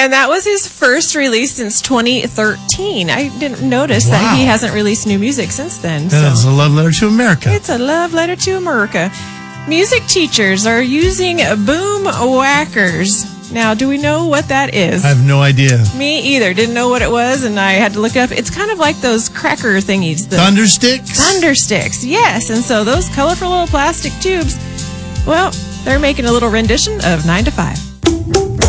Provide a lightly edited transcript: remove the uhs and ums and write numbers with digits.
And that was his first release since 2013. I didn't notice that he hasn't released new music since then. That's a love letter to America. It's a love letter to America. Music teachers are using boom whackers. Now, do we know what that is? I have no idea. Me either. Didn't know what it was, and I had to look it up. It's kind of like those cracker thingies. Thunder sticks? Thunder sticks, yes. And so those colorful little plastic tubes, well, they're making a little rendition of 9 to 5.